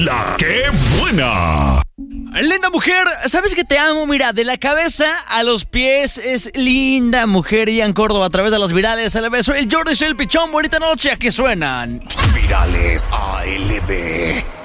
La ¡Qué buena! Linda mujer, ¿sabes que te amo? Mira, de la cabeza a los pies es linda mujer. Ian Córdoba a través de las virales ALB. Soy el Jordi, soy el Pichón. Bonita noche, ¿a qué suenan? Virales ALB.